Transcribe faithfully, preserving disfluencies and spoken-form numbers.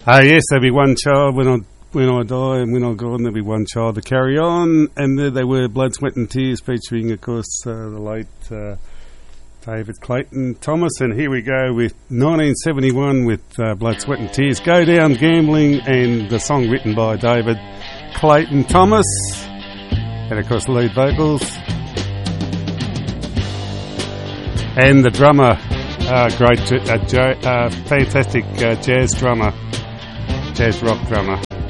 Ah, uh, yes, there'll be one child when I when I die, and when I'm gone, there'll be one child to carry on. And there they were, Blood, Sweat and Tears, featuring, of course, uh, the late uh, David Clayton Thomas. And here we go with nineteen seventy-one with uh, Blood, Sweat and Tears, Go Down Gambling, and the song written by David Clayton Thomas. And, of course, lead vocals. And the drummer, uh, great, uh, jo- uh, fantastic uh, jazz drummer, jazz rock drummer.